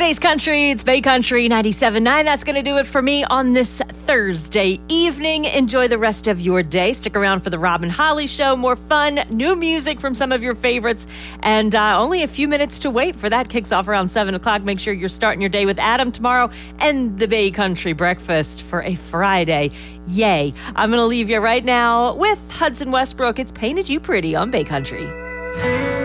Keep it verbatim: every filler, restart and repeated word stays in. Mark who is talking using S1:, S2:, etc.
S1: Today's country, it's Bay Country ninety-seven point nine. That's going to do it for me on this Thursday evening. Enjoy the rest of your day. Stick around for the Robin Holly Show. More fun, new music from some of your favorites. And uh, only a few minutes to wait for that. Kicks off around seven o'clock. Make sure you're starting your day with Adam tomorrow and the Bay Country Breakfast for a Friday. Yay. I'm going to leave you right now with Hudson Westbrook. It's Painted You Pretty on Bay Country.